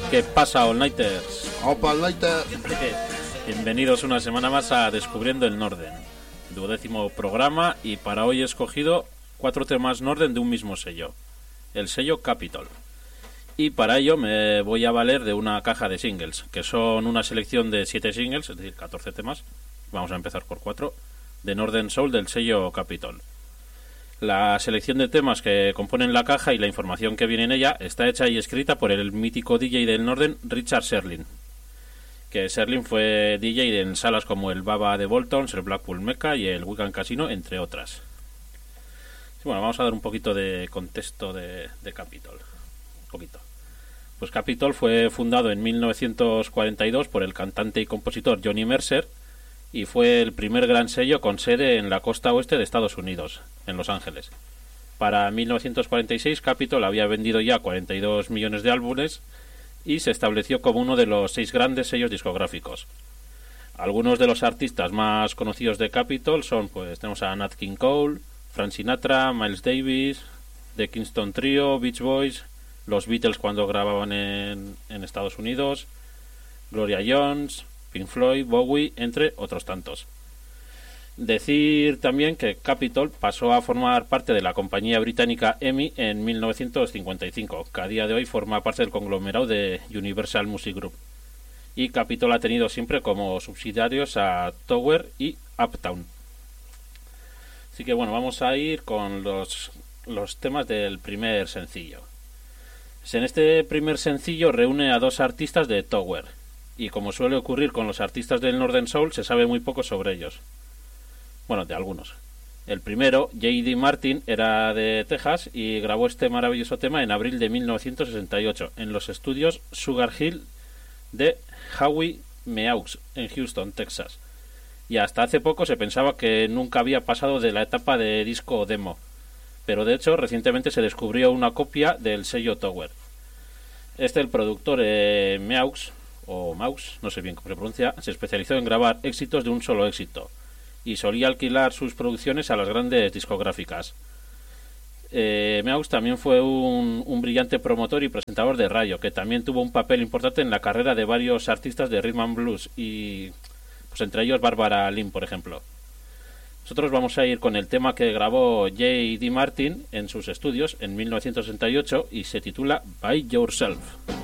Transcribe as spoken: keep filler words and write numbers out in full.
¿Qué pasa, All Nighters? ¡Opa, All Nighters! Bienvenidos una semana más a Descubriendo el Norden, duodécimo programa, y para hoy he escogido cuatro temas Norden de un mismo sello, el sello Capitol. Y para ello me voy a valer de una caja de singles, que son una selección de siete singles, es decir, catorce temas, vamos a empezar por cuatro, de Northern Soul del sello Capitol. La selección de temas que componen la caja y la información que viene en ella está hecha y escrita por el mítico D J del Norden, Richard Sherlin. Que Sherlin fue D J en salas como el Baba de Boltons, el Blackpool Mecca y el Wigan Casino, entre otras. Y bueno, vamos a dar un poquito de contexto de, de Capitol. Un poquito. Pues Capitol fue fundado en mil novecientos cuarenta y dos por el cantante y compositor Johnny Mercer y fue el primer gran sello con sede en la costa oeste de Estados Unidos, en Los Ángeles. Para mil novecientos cuarenta y seis, Capitol había vendido ya cuarenta y dos millones de álbumes y se estableció como uno de los seis grandes sellos discográficos. Algunos de los artistas más conocidos de Capitol son, pues, tenemos a Nat King Cole, Frank Sinatra, Miles Davis, The Kingston Trio, Beach Boys, los Beatles cuando grababan en, en Estados Unidos, Gloria Jones, Pink Floyd, Bowie, entre otros tantos. Decir también que Capitol pasó a formar parte de la compañía británica E M I en mil novecientos cincuenta y cinco, que a día de hoy forma parte del conglomerado de Universal Music Group. Y Capitol ha tenido siempre como subsidiarios a Tower y Uptown. Así que bueno, vamos a ir con los, los temas del primer sencillo. En este primer sencillo reúne a dos artistas de Tower, y como suele ocurrir con los artistas del Northern Soul, se sabe muy poco sobre ellos. Bueno, de algunos. El primero, J D Martin, era de Texas y grabó este maravilloso tema en abril de mil novecientos sesenta y ocho en los estudios Sugar Hill de Howie Meaux en Houston, Texas. Y hasta hace poco se pensaba que nunca había pasado de la etapa de disco o demo, pero de hecho recientemente se descubrió una copia del sello Tower. Este, el productor eh, Meaux, o Maus, no sé bien cómo se pronuncia, se especializó en grabar éxitos de un solo éxito y solía alquilar sus producciones a las grandes discográficas. Eh, Meaux también fue un, un brillante promotor y presentador de radio, que también tuvo un papel importante en la carrera de varios artistas de rhythm and blues, y pues entre ellos Barbara Lynn, por ejemplo. Nosotros vamos a ir con el tema que grabó J D Martin en sus estudios en mil novecientos sesenta y ocho y se titula By Yourself.